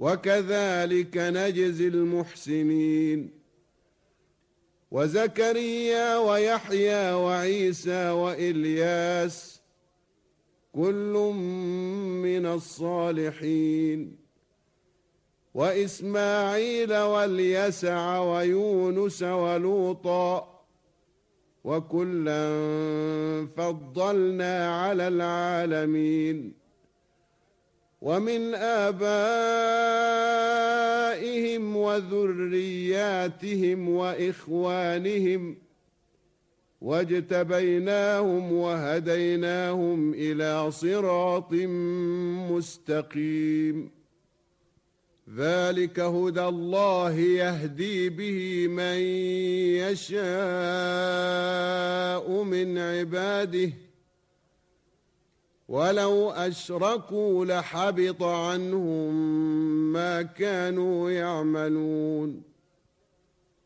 وكذلك نجزي المحسنين. وزكريا ويحيى وعيسى وإلياس كل من الصالحين، وإسماعيل واليسع ويونس ولوطا وكلا فضلنا على العالمين. ومن آبائهم وذرياتهم وإخوانهم واجتبيناهم وهديناهم إلى صراط مستقيم. ذلك هدى الله يهدي به من يشاء من عباده، ولو أشركوا لحبط عنهم ما كانوا يعملون.